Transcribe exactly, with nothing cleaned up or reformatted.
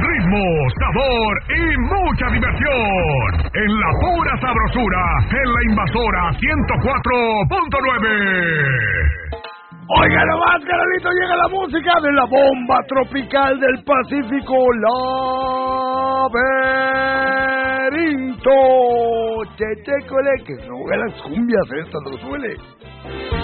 ritmo, sabor y mucha diversión. En la pura sabrosura, en la invasora ciento cuatro punto nueve. Oiga nomás, carnalito, llega la música de la bomba tropical del Pacífico, Laberinto. Che, che, cole, que no ve las cumbias estas, no suele.